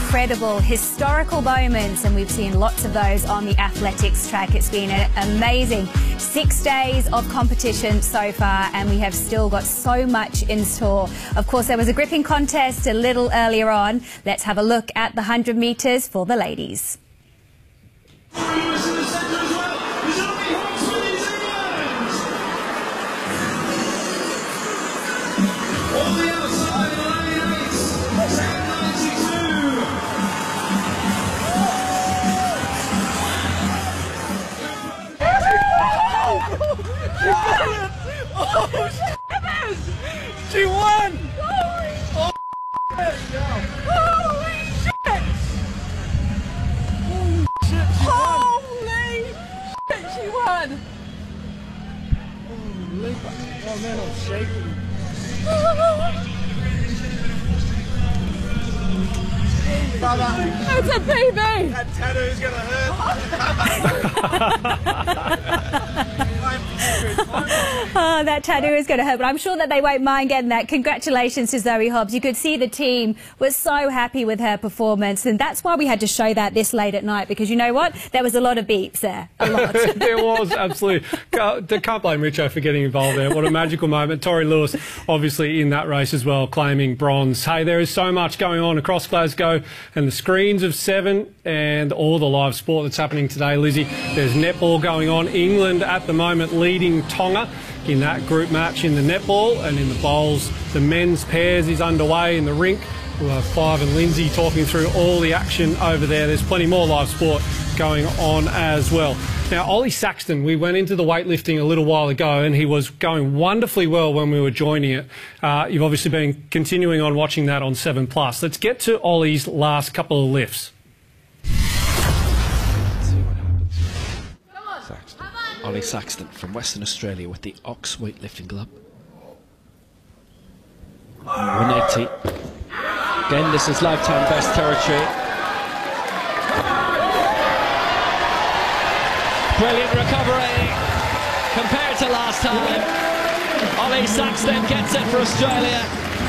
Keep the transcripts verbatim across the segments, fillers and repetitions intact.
incredible historical moments, and we've seen lots of those on the athletics track. It's been an amazing six days of competition so far, and we have still got so much in store. Of course, there was a gripping contest a little earlier on. Let's have a look at the one hundred metres for the ladies. She won! Holy oh, Holy shit! Holy shit, she Holy won! shit, she won! Holy oh man, I'm shaking. That's a P B! That tattoo's gonna hurt. Oh, that tattoo is going to hurt, but I'm sure that they won't mind getting that. Congratulations to Zoe Hobbs. You could see the team was so happy with her performance, and that's why we had to show that this late at night, because you know what? There was a lot of beeps there. A lot. There was, absolutely. Can't, can't blame Richo for getting involved there. What a magical moment. Tori Lewis, obviously, in that race as well, claiming bronze. Hey, there is so much going on across Glasgow, and the screens of seven and all the live sport that's happening today, Lizzie. There's netball going on. England at the moment leading Tonga in that group match in the netball, and in the bowls, the men's pairs is underway in the rink. We'll have Five and Lindsay talking through all the action over there. There's plenty more live sport going on as well. Now, Ollie Saxton, we went into the weightlifting a little while ago, and he was going wonderfully well when we were joining it. Uh, you've obviously been continuing on watching that on seven plus. Let's get to Ollie's last couple of lifts. Saxton. Ollie Saxton from Western Australia with the Ox weightlifting club. one eighty. Again, this is lifetime best territory. Brilliant recovery compared to last time. Ollie Saxton gets it for Australia.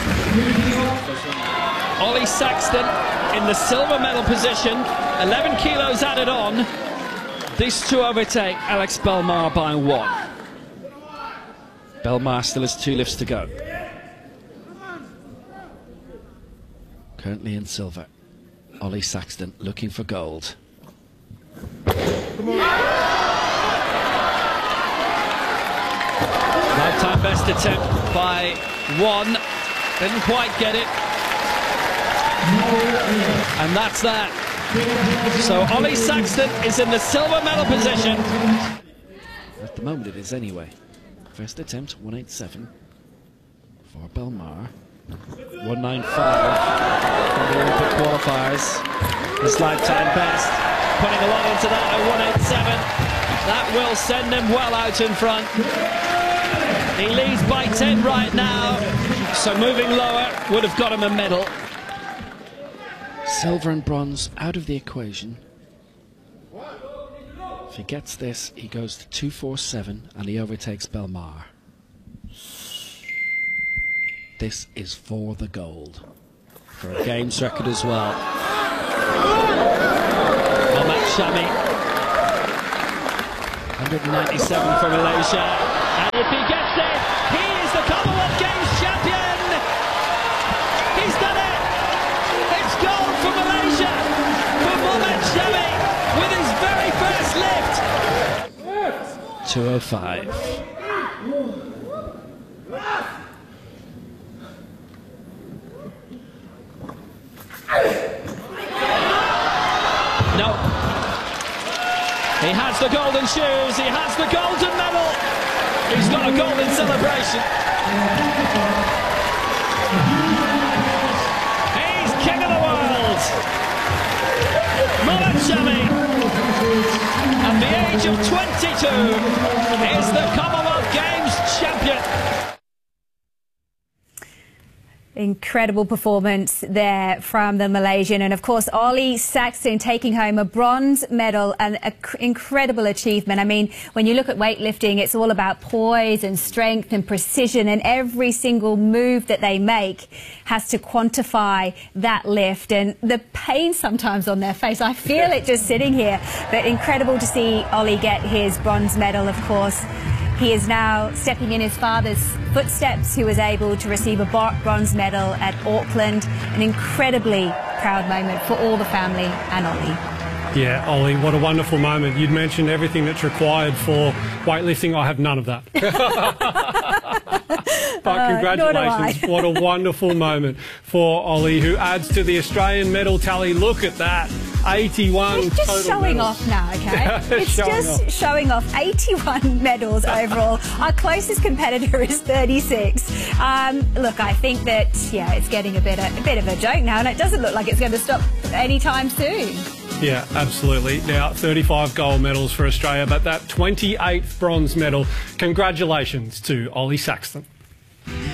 Ollie Saxton in the silver medal position, eleven kilos added on. These two overtake Alex Belmar by one. Belmar still has two lifts to go. Currently in silver. Ollie Saxton looking for gold. Lifetime best attempt by one. Didn't quite get it. And that's that. So Ollie Saxton is in the silver medal position. At the moment it is anyway. First attempt, one eighty-seven for Belmar. one ninety-five from the Olympic qualifiers. His lifetime best. Putting a lot into that at one eighty-seven. That will send him well out in front. He leads by ten right now. So moving lower would have got him a medal. Silver and bronze out of the equation. If he gets this, he goes to two forty-seven and he overtakes Belmar. This is for the gold. For a games record as well. Mohamed Shami. one ninety-seven for Malaysia. And if he gets it, he is the Commonwealth Games champion! He's done it! It's gold for Malaysia! For Mohamed Shami with his very first lift! two oh five. No. He has the golden shoes, he has the golden medal. He's got a golden celebration. He's king of the world. Mohamed Shami, at the age of twenty-two, is the Commonwealth Games champion. Incredible performance there from the Malaysian. And of course, Ollie Saxton taking home a bronze medal, and an incredible achievement. I mean, when you look at weightlifting, it's all about poise and strength and precision, and every single move that they make has to quantify that lift. And the pain sometimes on their face, I feel it just sitting here. But incredible to see Ollie get his bronze medal, of course. He is now stepping in his father's footsteps, who was able to receive a bronze medal at Auckland. An incredibly proud moment for all the family and Ollie. Yeah, Ollie, what a wonderful moment. You'd mentioned everything that's required for weightlifting. I have none of that. But Uh, congratulations. What a wonderful moment for Ollie, who adds to the Australian medal tally. Look at that. eighty-one It's just total showing medals. off now, okay? It's Showing just off. showing off. eighty-one medals overall. Our closest competitor is thirty-six. Um, look, I think that, yeah, it's getting a bit, a, a bit of a joke now, and it doesn't look like it's going to stop anytime soon. Yeah, absolutely. Now, thirty-five gold medals for Australia, but that twenty-eighth bronze medal, congratulations to Ollie Saxton.